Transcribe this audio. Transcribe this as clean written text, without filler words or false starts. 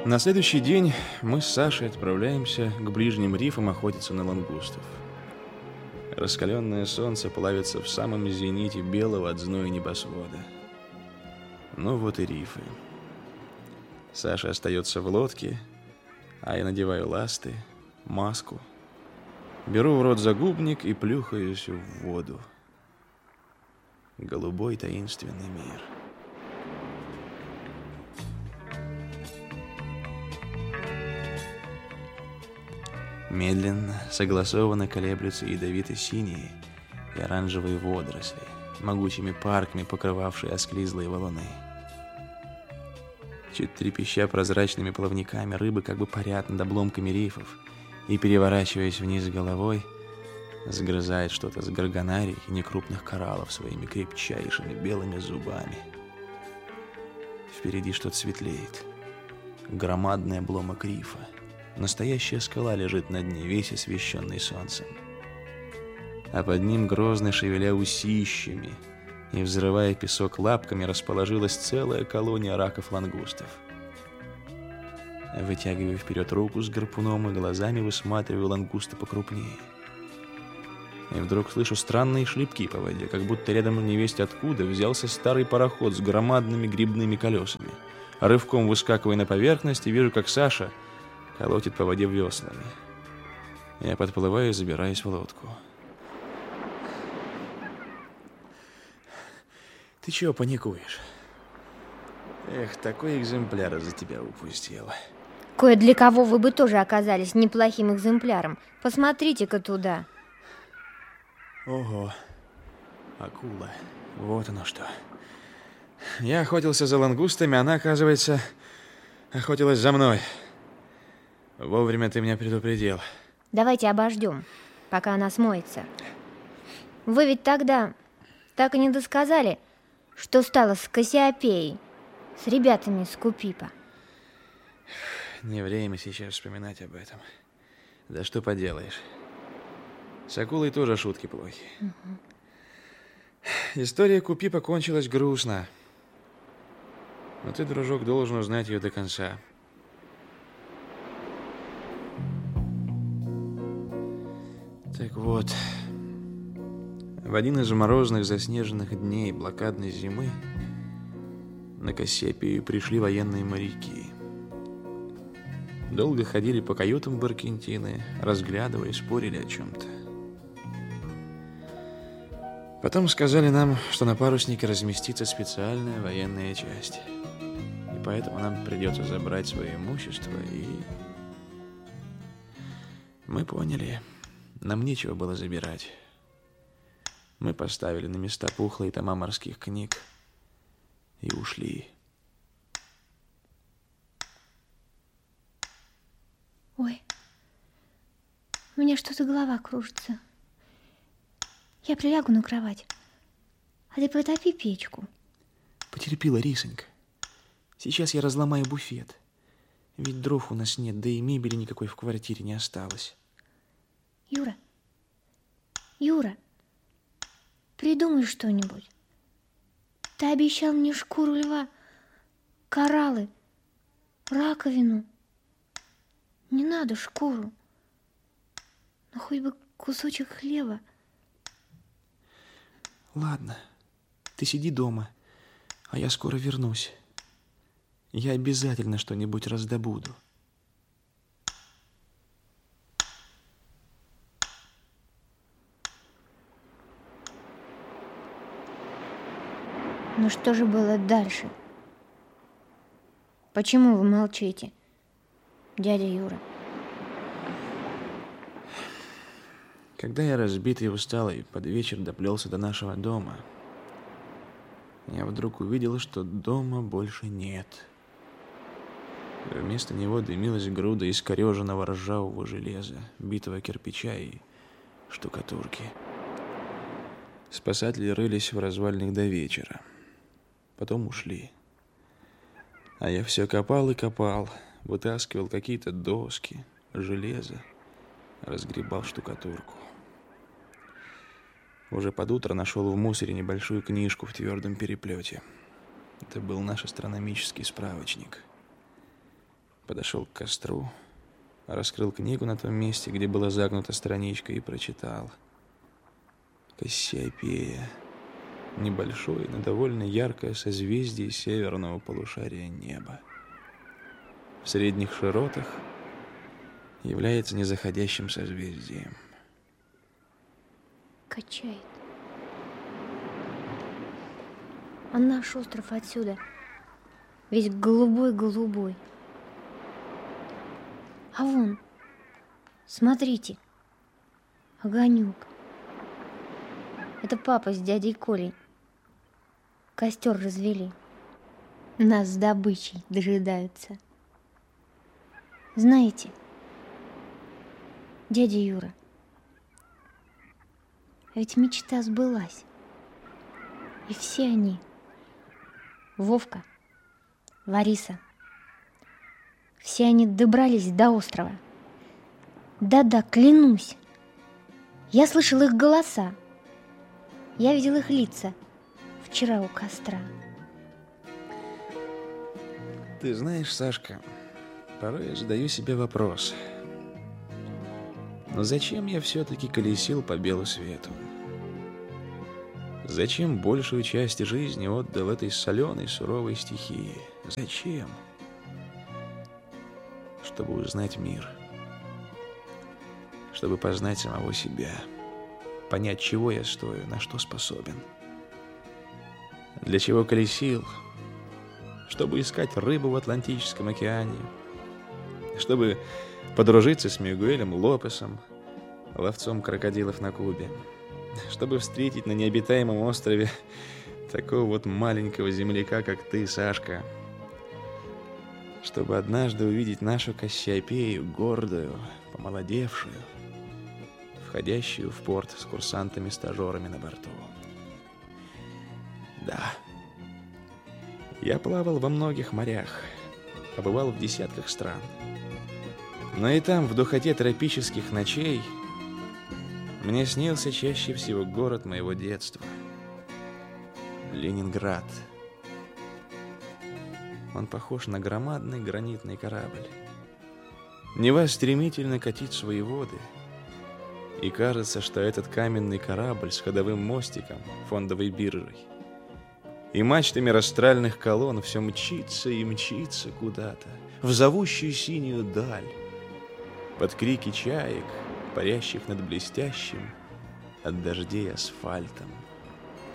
На следующий день мы с Сашей отправляемся к ближним рифам охотиться на лангустов. Раскаленное солнце плавится в самом зените белого от зноя небосвода. Ну вот и рифы. Саша остается в лодке, а я надеваю ласты, маску, беру в рот загубник и плюхаюсь в воду. Голубой таинственный мир. Медленно, согласованно колеблются ядовито-синие и оранжевые водоросли, могучими парками покрывавшие осклизлые валуны. Чуть трепеща прозрачными плавниками, рыбы как бы парят над обломками рифов и, переворачиваясь вниз головой, сгрызает что-то с горгонарий и некрупных кораллов своими крепчайшими белыми зубами. Впереди что-то светлеет. Громадный обломок рифа. Настоящая скала лежит на дне, весь освещенный солнцем. А под ним, грозно шевеля усищами и взрывая песок лапками, расположилась целая колония раков-лангустов. Вытягиваю вперед руку с гарпуном и глазами высматриваю лангуста покрупнее. И вдруг слышу странные шлепки по воде, как будто рядом невесть откуда взялся старый пароход с громадными грибными колесами. Рывком выскакиваю на поверхность и вижу, как Саша колотит по воде веслами. Я подплываю и забираюсь в лодку. Ты чего паникуешь? Эх, такой экземпляр из-за тебя упустил. Кое для кого вы бы тоже оказались неплохим экземпляром. Посмотрите-ка туда. Ого, акула. Вот оно что. Я охотился за лангустами, она, оказывается, охотилась за мной. Вовремя ты меня предупредил. Давайте обождем, пока она смоется. Вы ведь тогда так и не досказали, что стало с Кассиопеей, с ребятами из Купипа. Не время сейчас вспоминать об этом. Да что поделаешь. С акулой тоже шутки плохи. История Купипа кончилась грустно. Но ты, дружок, должен узнать ее до конца. Так вот, в один из морозных заснеженных дней блокадной зимы на Кассиопею пришли военные моряки. Долго ходили по каютам Баркентины, разглядывая, спорили о чем-то. Потом сказали нам, что на паруснике разместится специальная военная часть. И поэтому нам придется забрать свое имущество, и... Мы поняли, нам нечего было забирать. Мы поставили на места пухлые тома морских книг и ушли. Ой, у меня что-то голова кружится. Я прилягу на кровать, а ты протопи печку. Потерпи, Ларисонька. Сейчас я разломаю буфет. Ведь дров у нас нет, да и мебели никакой в квартире не осталось. Юра, придумай что-нибудь. Ты обещал мне шкуру льва, кораллы, раковину. Не надо шкуру, но хоть бы кусочек хлеба. Ладно, ты сиди дома, а я скоро вернусь. Я обязательно что-нибудь раздобуду. Ну что же было дальше? Почему вы молчите, дядя Юра? Когда я разбитый и усталый под вечер доплелся до нашего дома, я вдруг увидел, что дома больше нет. Вместо него дымилась груда искореженного ржавого железа, битого кирпича и штукатурки. Спасатели рылись в развалинах до вечера. Потом ушли. А я все копал и копал, вытаскивал какие-то доски, железо, разгребал штукатурку. Уже под утро нашел в мусоре небольшую книжку в твердом переплете. Это был наш астрономический справочник. Подошел к костру, раскрыл книгу на том месте, где была загнута страничка, и прочитал. Кассиопея. Небольшое, но довольно яркое созвездие северного полушария неба. В средних широтах является незаходящим созвездием. Качает. А наш остров отсюда весь голубой-голубой. А вон, смотрите, огонек. Это папа с дядей Колей костер развели. Нас с добычей дожидаются. Знаете, дядя Юра, ведь мечта сбылась. И все они, Вовка, Лариса, все они добрались до острова. Да-да, клянусь. Я слышал их голоса. Я видел их лица вчера у костра. Ты знаешь, Сашка, порой я задаю себе вопрос. Но зачем я все-таки колесил по белу свету? Зачем большую часть жизни отдал этой соленой, суровой стихии? Зачем? Чтобы узнать мир. Чтобы познать самого себя. Понять, чего я стою, на что способен. Для чего колесил? Чтобы искать рыбу в Атлантическом океане. Чтобы подружиться с Мигуэлем Лопесом, ловцом крокодилов на Кубе. Чтобы встретить на необитаемом острове такого вот маленького земляка, как ты, Сашка. Чтобы однажды увидеть нашу Кассиопею, гордую, помолодевшую, входящую в порт с курсантами-стажерами на борту. Да, я плавал во многих морях, побывал в десятках стран. Но и там, в духоте тропических ночей, мне снился чаще всего город моего детства — Ленинград. Он похож на громадный гранитный корабль. Нева стремительно катит свои воды, и кажется, что этот каменный корабль с ходовым мостиком, фондовой биржей и мачтами растральных колонн все мчится и мчится куда-то, в зовущую синюю даль, под крики чаек, парящих над блестящим от дождей асфальтом.